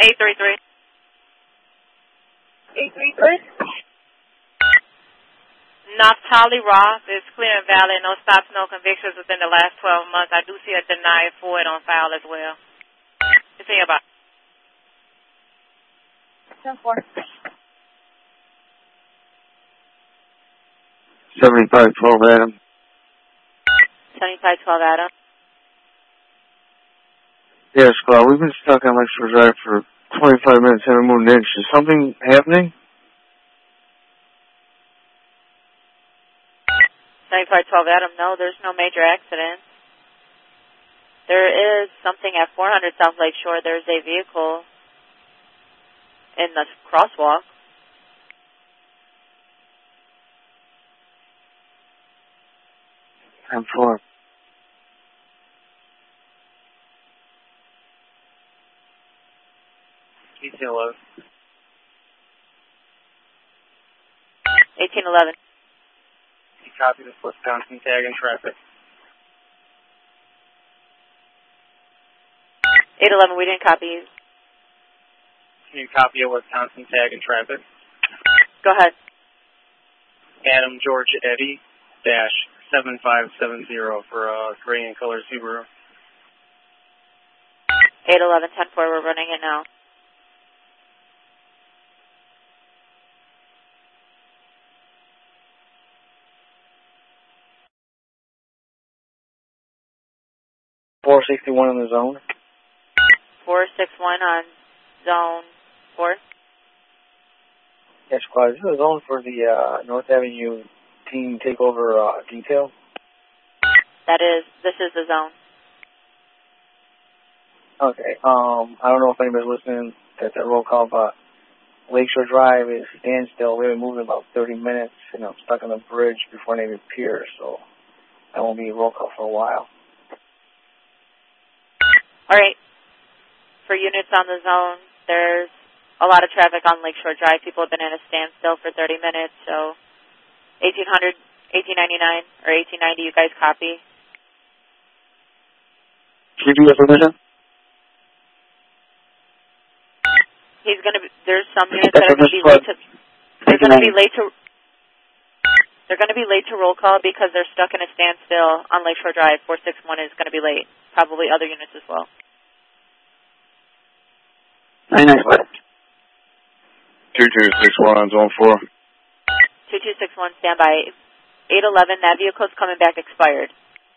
833. 833? Naftali Roth is clear and valid. No stops, no convictions within the last 12 months. I do see a denied for it on file as well. It's in your box. 10-4. 7512 Adam. 7512 Adam. Yes, we've been stuck on Lakeshore Drive for 25 minutes, haven't moved an inch. Is something happening? 7512 Adam, no, there's no major accident. There is something at 400 South Lakeshore. There's a vehicle in the crosswalk. I'm 4. Hello. 1811. You copy the Wisconsin tag and traffic. 811, we didn't copy you. Can you copy a Wisconsin tag and traffic? Go ahead. Adam George Eddie dash 7570 for a gray and color Subaru. 811, 10-4, we're running it now. .461 in the zone. 461 on zone 4. Yes, squad. Is this a zone for the North Avenue team takeover detail? This is the zone. Okay. I don't know if anybody's listening to that roll call, but Lakeshore Drive is standstill. We've been moving about 30 minutes, and I'm stuck on the bridge before Navy Pier, so that won't be a roll call for a while. All right. For units on the zone, there's a lot of traffic on Lakeshore Drive. People have been in a standstill for 30 minutes, so 1800, 1899, or 1890, you guys copy? Can you give permission? He's going to be, there's some units that are going to be late to, they're going to be late to roll call because they're stuck in a standstill on Lakeshore Drive. 461 is going to be late. Probably other units as well. 99. 2261 on zone 4. 2261, stand by. 811, that vehicle's coming back expired.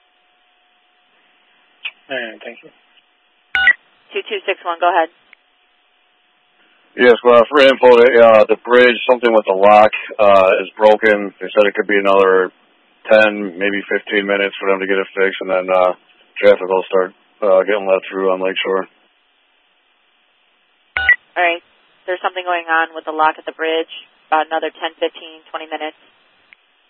Thank you. 2261, go ahead. Yes, for info, the bridge, something with the lock is broken. They said it could be another 10, maybe 15 minutes for them to get it fixed, and then traffic will start getting let through on Lakeshore. All right. There's something going on with the lock at the bridge. About another 10, 15, 20 minutes.